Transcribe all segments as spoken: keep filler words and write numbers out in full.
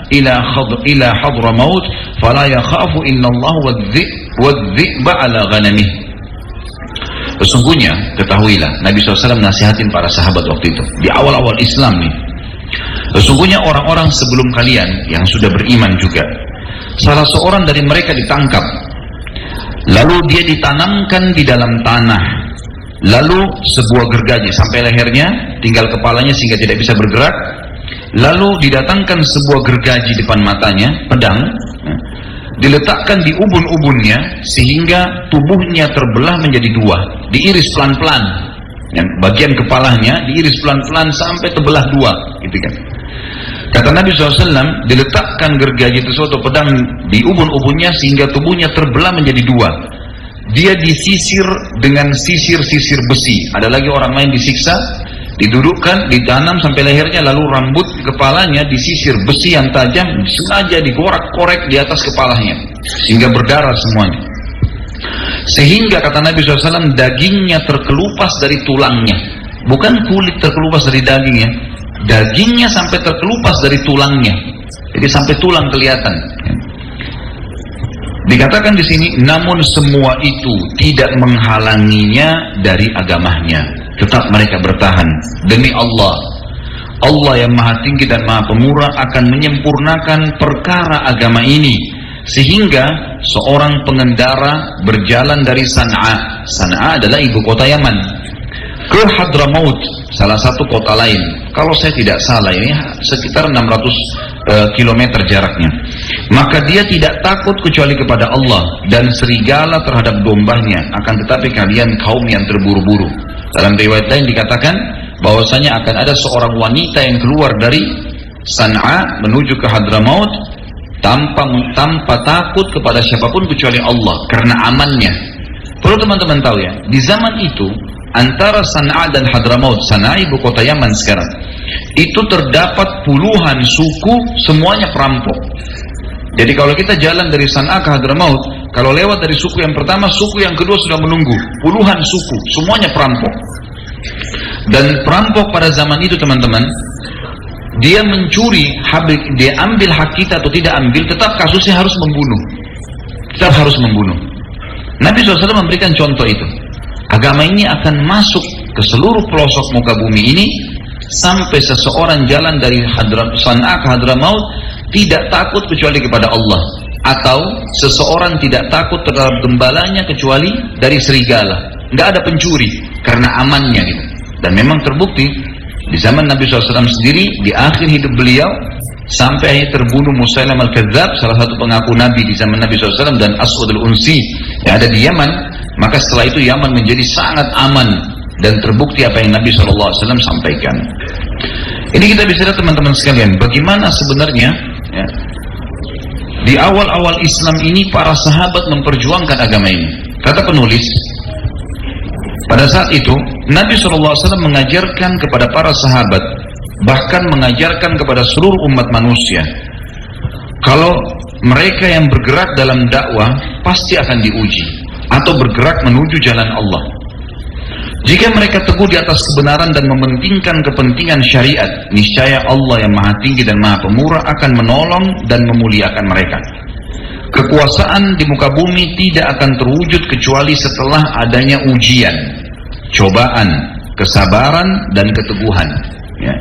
ila khad ila hadramaut fala yakhafu innallaha wadh-dhi'ba ala ghanamih. Sesungguhnya ketahuilah, Nabi shallallahu alaihi wasallam nasihatin para sahabat waktu itu di awal-awal Islam nih. Sesungguhnya orang-orang sebelum kalian yang sudah beriman juga, salah seorang dari mereka ditangkap, lalu dia ditanamkan di dalam tanah, lalu sebuah gergaji sampai lehernya, tinggal kepalanya sehingga tidak bisa bergerak, lalu didatangkan sebuah gergaji depan matanya, pedang, diletakkan di ubun-ubunnya sehingga tubuhnya terbelah menjadi dua, diiris pelan-pelan, yang bagian kepalanya diiris pelan-pelan sampai terbelah dua, gitu kan. Kata Nabi shallallahu alaihi wasallam, diletakkan gergaji itu suatu pedang di ubun-ubunnya sehingga tubuhnya terbelah menjadi dua. Dia disisir dengan sisir-sisir besi. Ada lagi orang lain disiksa, didudukkan, ditanam sampai lehernya, lalu rambut kepalanya disisir besi yang tajam, sengaja dikorek-korek di atas kepalanya sehingga berdarah semuanya. Sehingga kata Nabi shallallahu alaihi wasallam, dagingnya terkelupas dari tulangnya, bukan kulit terkelupas dari dagingnya, dagingnya sampai terkelupas dari tulangnya, jadi sampai tulang kelihatan. Dikatakan di sini, namun semua itu tidak menghalanginya dari agamanya. Tetap mereka bertahan demi Allah. Allah yang Maha Tinggi dan Maha Pemurah akan menyempurnakan perkara agama ini, sehingga seorang pengendara berjalan dari San'a. San'a adalah ibu kota Yaman, ke Hadramaut, salah satu kota lain. Kalau saya tidak salah ini sekitar enam ratus kilometer jaraknya. Maka dia tidak takut kecuali kepada Allah dan serigala terhadap dombanya, akan tetapi kalian kaum yang terburu-buru. Dalam riwayat lain dikatakan bahwasanya akan ada seorang wanita yang keluar dari San'a menuju ke Hadramaut tanpa tanpa takut kepada siapapun kecuali Allah, karena amannya. Perlu teman-teman tahu ya, di zaman itu antara San'a dan Hadramaut, San'a ibu kota Yaman sekarang, itu terdapat puluhan suku, semuanya perampok. Jadi kalau kita jalan dari San'a ke Hadramaut, kalau lewat dari suku yang pertama, suku yang kedua sudah menunggu, puluhan suku, semuanya perampok. Dan perampok pada zaman itu teman-teman, dia mencuri, dia ambil hak kita atau tidak ambil, tetap kasusnya harus membunuh, tetap harus membunuh. Nabi shallallahu alaihi wasallam memberikan contoh itu. Agama ini akan masuk ke seluruh pelosok muka bumi ini, sampai seseorang jalan dari San'a ke Hadramaut tidak takut kecuali kepada Allah, atau seseorang tidak takut terhadap gembalanya kecuali dari serigala. Nggak ada pencuri karena amannya gitu. Dan memang terbukti di zaman Nabi shallallahu alaihi wasallam sendiri, di akhir hidup beliau, sampai akhirnya terbunuh Musailam al-Kadzab, salah satu pengaku Nabi di zaman Nabi shallallahu alaihi wasallam, dan Aswad al-Unsi yang ada di Yaman. Maka setelah itu Yaman menjadi sangat aman, dan terbukti apa yang Nabi shallallahu alaihi wasallam sampaikan. Ini kita bisa lihat teman-teman sekalian, bagaimana sebenarnya ya, di awal-awal Islam ini para sahabat memperjuangkan agama ini. Kata penulis, pada saat itu Nabi shallallahu alaihi wasallam mengajarkan kepada para sahabat, bahkan mengajarkan kepada seluruh umat manusia, kalau mereka yang bergerak dalam dakwah pasti akan diuji, atau bergerak menuju jalan Allah. Jika mereka teguh di atas kebenaran dan mementingkan kepentingan syariat, niscaya Allah yang Maha Tinggi dan Maha Pemurah akan menolong dan memuliakan mereka. Kekuasaan di muka bumi tidak akan terwujud kecuali setelah adanya ujian, cobaan, kesabaran, dan keteguhan. Ya.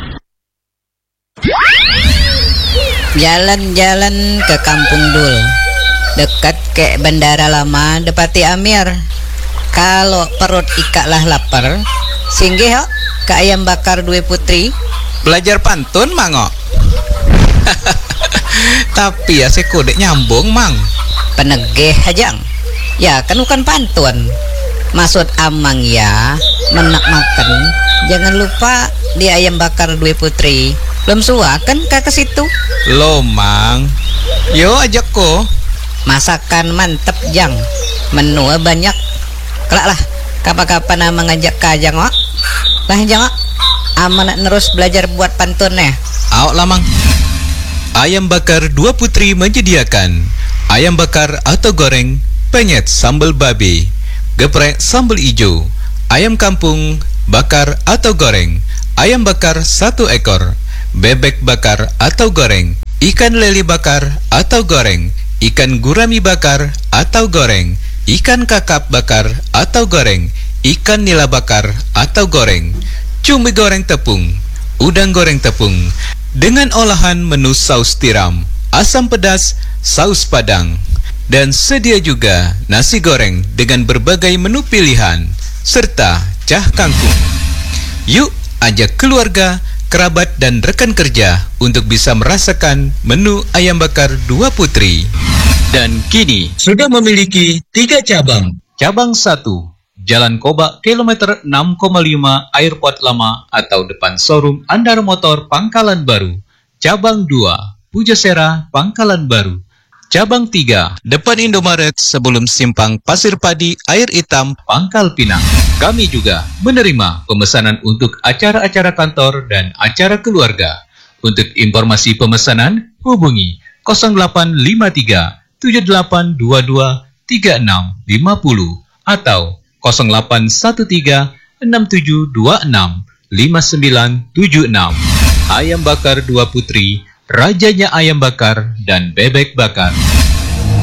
Jalan-jalan ke Kampung Dul, dekat ke Bandara Lama, Depati Amir. Kalau perut ikaklah lapar, singgih ho ke Ayam Bakar Dua Putri. Belajar pantun mango. Tapi ya si kodek nyambung mang. Penegeh hajang. Ya kan bukan pantun. Maksud amang ya, menak makan. Jangan lupa di Ayam Bakar Dua Putri. Belum suah kan kakak situ? Lo mang. Yo ajak ko. Masakan mantep jang, menu banyak. Kelak lah, kapan-kapan ama ngajak kajang wak. Lah jang wak, ama nak terus belajar buat pantun ya. Awak lamang. Ayam Bakar Dua Putri menyediakan ayam bakar atau goreng, penyet sambal babi, geprek sambal ijo, ayam kampung bakar atau goreng, ayam bakar satu ekor, bebek bakar atau goreng, ikan lele bakar atau goreng, ikan gurami bakar atau goreng, ikan kakap bakar atau goreng, ikan nila bakar atau goreng, cumi goreng tepung, udang goreng tepung, dengan olahan menu saus tiram, asam pedas, saus padang, dan sedia juga nasi goreng dengan berbagai menu pilihan, serta cah kangkung. Yuk ajak keluarga, kerabat, dan rekan kerja untuk bisa merasakan menu ayam bakar Dua Putri. Dan kini sudah memiliki tiga cabang. Cabang satu, Jalan Kobak kilometer enam koma lima Airport Lama atau depan showroom Andar Motor Pangkalan Baru. Cabang dua, Pujasera Pangkalan Baru. Cabang tiga, depan Indomaret sebelum simpang Pasir Padi Air Hitam Pangkal Pinang. Kami juga menerima pemesanan untuk acara-acara kantor dan acara keluarga. Untuk informasi pemesanan, hubungi nol delapan lima tiga tujuh delapan dua dua tiga enam lima nol atau nol delapan satu tiga enam tujuh dua enam lima sembilan tujuh enam. Ayam bakar Dua Putri, rajanya ayam bakar dan bebek bakar.